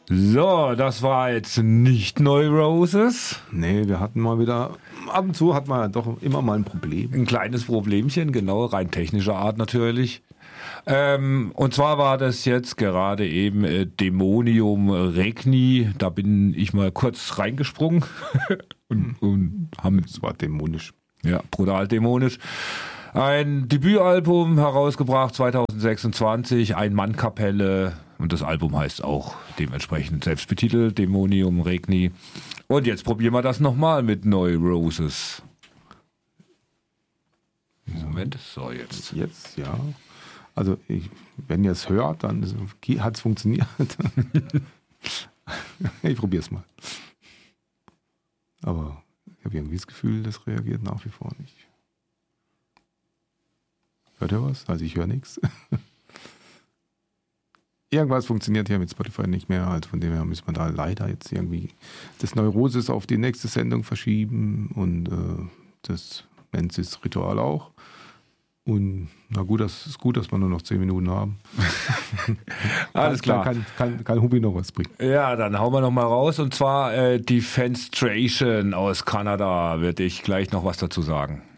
So, das war jetzt nicht Neu Roses. Nee, wir hatten mal wieder, ab und zu hat man doch immer mal ein Problem. Ein kleines Problemchen, genau, rein technischer Art natürlich. Und zwar war das jetzt gerade eben Dämonium Regni. Da bin ich mal kurz reingesprungen und haben Das war dämonisch. ja brutal dämonisch. Ein Debütalbum herausgebracht 2026, Ein-Mann-Kapelle und das Album heißt auch dementsprechend selbstbetitelt Dämonium Regni. Und jetzt probieren wir das nochmal mit Neu Roses. Moment, so jetzt. Jetzt, ja. Also, wenn ihr es hört, dann hat es funktioniert. Ich probiere es mal. Aber ich habe irgendwie das Gefühl, das reagiert nach wie vor nicht. Hört ihr was? Also ich höre nichts. Irgendwas funktioniert hier mit Spotify nicht mehr. Also von dem her müssen wir da leider jetzt irgendwie das Neurosis auf die nächste Sendung verschieben und das Mensis-Ritual auch. Und na gut, das ist gut, dass wir nur noch 10 Minuten haben. Alles klar. Kann Hubi noch was bringen? Ja, dann hauen wir noch mal raus. Und zwar Defenstration aus Kanada, werde ich gleich noch was dazu sagen.